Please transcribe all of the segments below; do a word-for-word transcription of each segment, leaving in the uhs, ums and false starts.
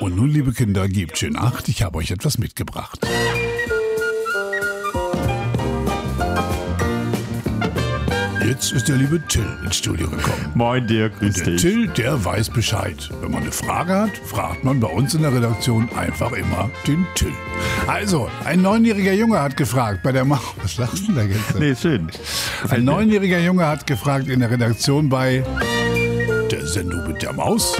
Und nun, liebe Kinder, gebt schön Acht, ich habe euch etwas mitgebracht. Jetzt ist der liebe Till ins Studio gekommen. Moin dir, grüß Und der dich. Till, der weiß Bescheid. Wenn man eine Frage hat, fragt man bei uns in der Redaktion einfach immer den Till. Also, ein neunjähriger Junge hat gefragt bei der Maus. Was lachst du da jetzt? Nee, schön. Ein neunjähriger Junge hat gefragt in der Redaktion bei der Sendung mit der Maus.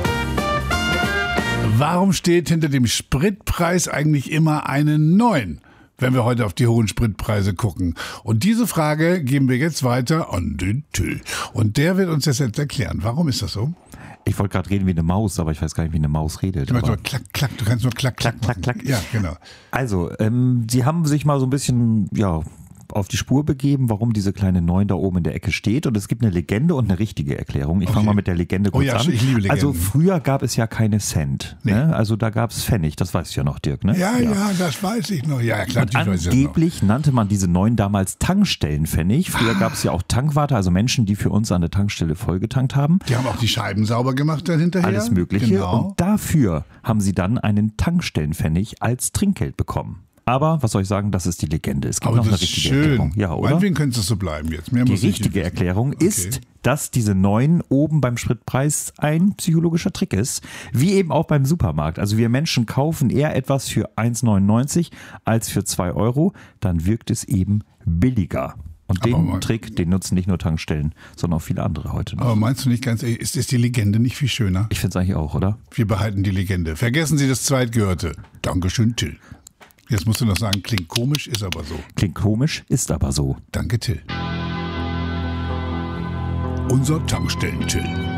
Warum steht hinter dem Spritpreis eigentlich immer eine neun? Wenn wir heute auf die hohen Spritpreise gucken. Und diese Frage geben wir jetzt weiter an den Till. Und der wird uns das jetzt erklären. Warum ist das so? Ich wollte gerade reden wie eine Maus, aber ich weiß gar nicht, wie eine Maus redet. Du, aber nur klack, klack, du kannst nur klack, klack, Klack, klack, klack. Ja, genau. Also, ähm, sie haben sich mal so ein bisschen, ja, auf die Spur begeben, warum diese kleine neun da oben in der Ecke steht. Und es gibt eine Legende und eine richtige Erklärung. Ich Okay. fange mal mit der Legende kurz Oh ja, an. ich liebe Legenden. Also früher gab es ja keine Cent. Nee. Ne? Also da gab es Pfennig. Das weißt du ja noch, Dirk. Ne? Ja, ja, das weiß ich noch. Ja, klar, Und die weiß ich das noch. angeblich nannte man diese neun damals Tankstellenpfennig. Früher gab es ja auch Tankwarte, also Menschen, die für uns an der Tankstelle vollgetankt haben. Die haben auch die Scheiben sauber gemacht dann hinterher. Alles Mögliche. Genau. Und dafür haben sie dann einen Tankstellenpfennig als Trinkgeld bekommen. Aber was soll ich sagen, das ist die Legende. Es gibt Aber noch eine das ist richtige schön. Erklärung. Ja, oder? Meinetwegen könnte es so bleiben jetzt. Mehr Die muss ich richtige nicht wissen. Erklärung Okay. ist, dass diese neun oben beim Spritpreis ein psychologischer Trick ist. Wie eben auch beim Supermarkt. Also wir Menschen kaufen eher etwas für eins neunundneunzig als für zwei Euro. Dann wirkt es eben billiger. Und den Aber man- Trick, den nutzen nicht nur Tankstellen, sondern auch viele andere heute noch. Aber meinst du nicht ganz ehrlich, ist, ist die Legende nicht viel schöner? Ich finde es eigentlich auch, oder? Wir behalten die Legende. Vergessen Sie das Zweitgehörte. Dankeschön, Till. Jetzt musst du noch sagen, klingt komisch, ist aber so. Klingt komisch, ist aber so. Danke, Till. Unser Tankstellen-Till.